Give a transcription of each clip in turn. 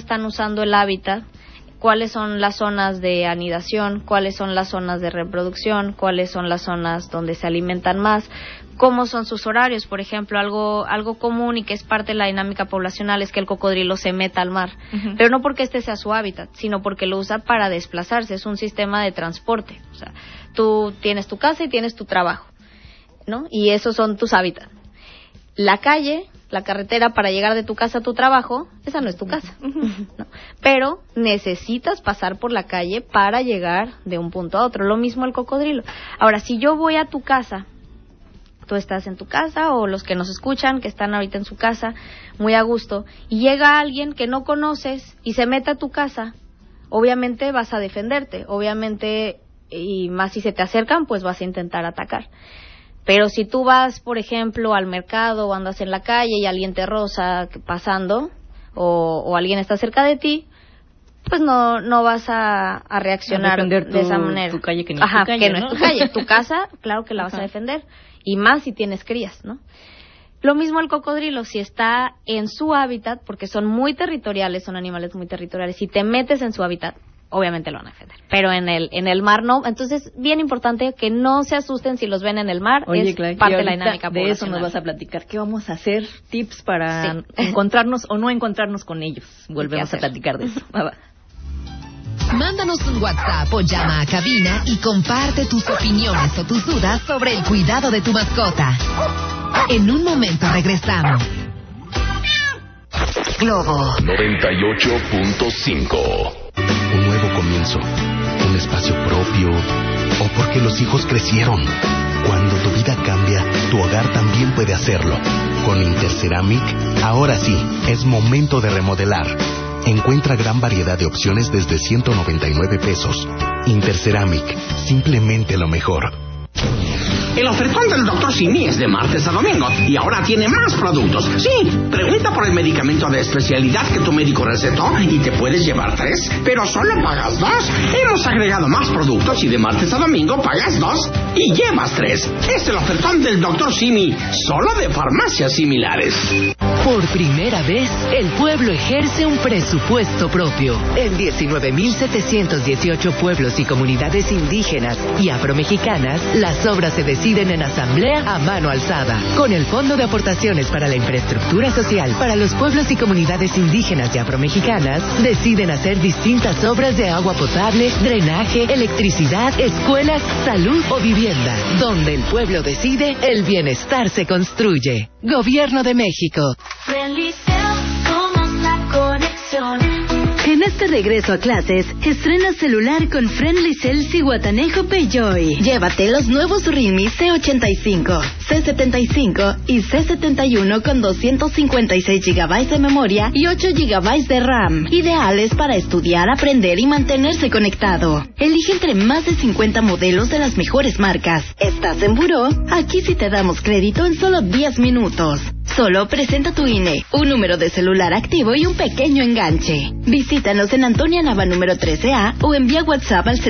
están usando el hábitat, cuáles son las zonas de anidación, cuáles son las zonas de reproducción, cuáles son las zonas donde se alimentan más, cómo son sus horarios. Por ejemplo, algo común y que es parte de la dinámica poblacional es que el cocodrilo se meta al mar, pero no porque este sea su hábitat, sino porque lo usa para desplazarse, es un sistema de transporte. O sea, tú tienes tu casa y tienes tu trabajo, ¿no? Y esos son tus hábitats. La calle, la carretera para llegar de tu casa a tu trabajo, esa no es tu casa, ¿no? Pero necesitas pasar por la calle para llegar de un punto a otro. Lo mismo el cocodrilo. Ahora, si yo voy a tu casa, tú estás en tu casa, o los que nos escuchan, que están ahorita en su casa, muy a gusto, y llega alguien que no conoces y se mete a tu casa, obviamente vas a defenderte, obviamente, y más si se te acercan, pues vas a intentar atacar. Pero si tú vas, por ejemplo, al mercado o andas en la calle y alguien te roza pasando o alguien está cerca de ti, pues no vas a reaccionar de esa manera. Tu calle que no es tu calle, que no es tu calle. Tu casa, claro que la vas a defender. Y más si tienes crías, ¿no? Lo mismo el cocodrilo, si está en su hábitat, porque son muy territoriales, son animales muy territoriales, si te metes en su hábitat, obviamente lo van a defender. Pero en el mar no. Entonces, bien importante que no se asusten si los ven en el mar. Oye, es Clara, parte de la dinámica poblacional. De eso nos vas a platicar. ¿Qué vamos a hacer? Tips para encontrarnos o no encontrarnos con ellos. Volvemos a platicar de eso. Va. Mándanos un WhatsApp o llama a cabina y comparte tus opiniones o tus dudas sobre el cuidado de tu mascota. En un momento regresamos. Globo 98.5. Un nuevo comienzo, un espacio propio, o porque los hijos crecieron. Cuando tu vida cambia, tu hogar también puede hacerlo. Con Interceramic, ahora sí, es momento de remodelar. Encuentra gran variedad de opciones desde 199 pesos. Interceramic, simplemente lo mejor. El ofertón del Dr. Simi es de martes a domingo y ahora tiene más productos. Sí, pregunta por el medicamento de especialidad que tu médico recetó y te puedes llevar 3, pero solo pagas 2. Hemos agregado más productos y de martes a domingo pagas 2 y llevas 3. Es el ofertón del Dr. Simi, solo de farmacias similares. Por primera vez, el pueblo ejerce un presupuesto propio. En 19.718 pueblos y comunidades indígenas y afromexicanas, las obras se deciden en asamblea a mano alzada. Con el Fondo de Aportaciones para la Infraestructura Social para los pueblos y comunidades indígenas y afromexicanas, deciden hacer distintas obras de agua potable, drenaje, electricidad, escuelas, salud o vivienda. Donde el pueblo decide, el bienestar se construye. Gobierno de México. Friendly Cell, somos la conexión. En este regreso a clases, estrena celular con Friendly Cell Zihuatanejo Payjoy. Llévate los nuevos Realme C85, C75 y C71 con 256 GB de memoria y 8 GB de RAM. Ideales para estudiar, aprender y mantenerse conectado. Elige entre más de 50 modelos de las mejores marcas. ¿Estás en buró? Aquí sí te damos crédito en solo 10 minutos. Solo presenta tu INE, un número de celular activo y un pequeño enganche. Visítanos en Antonia Nava número 13A o envía WhatsApp al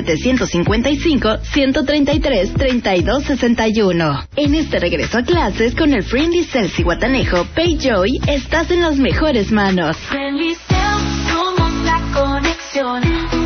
755-133-3261. En este regreso a clases con el Friendly Cell Zihuatanejo Payjoy, estás en las mejores manos. Friendly Cell, somos la conexión.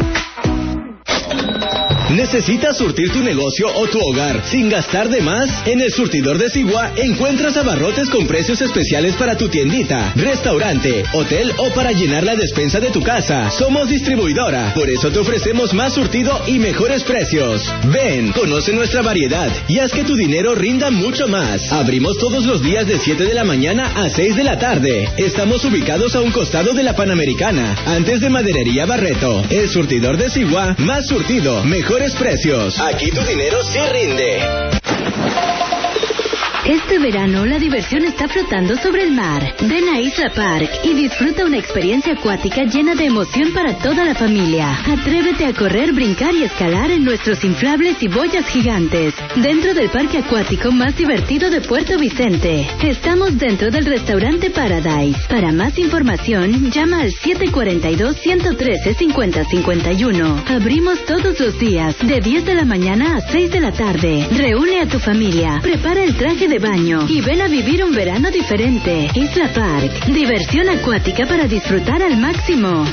¿Necesitas surtir tu negocio o tu hogar sin gastar de más? En el surtidor de Sigua encuentras abarrotes con precios especiales para tu tiendita, restaurante, hotel o para llenar la despensa de tu casa. Somos distribuidora, por eso te ofrecemos más surtido y mejores precios. Ven, conoce nuestra variedad y haz que tu dinero rinda mucho más. Abrimos todos los días de 7 de la mañana a 6 de la tarde. Estamos ubicados a un costado de la Panamericana, antes de Maderería Barreto. El surtidor de Sigua, más surtido, mejores precios. Aquí tu dinero sí rinde. Este verano la diversión está flotando sobre el mar. Ven a Isla Park y disfruta una experiencia acuática llena de emoción para toda la familia. Atrévete a correr, brincar y escalar en nuestros inflables y boyas gigantes. Dentro del parque acuático más divertido de Puerto Vicente. Estamos dentro del restaurante Paradise. Para más información, llama al 742-113-5051. Abrimos todos los días, de 10 de la mañana a 6 de la tarde. Reúne a tu familia, prepara el traje de baño y ven a vivir un verano diferente. Isla Park, diversión acuática para disfrutar al máximo.